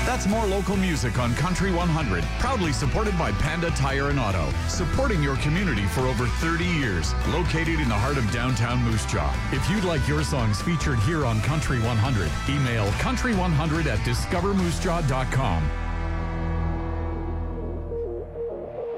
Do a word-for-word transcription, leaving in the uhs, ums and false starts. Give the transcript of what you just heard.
That's more local music on Country one hundred, proudly supported by Panda Tire and Auto, supporting your community for over thirty years, located in the heart of downtown Moose Jaw. If you'd like your songs featured here on Country one hundred, email country one hundred at discover moose jaw dot com.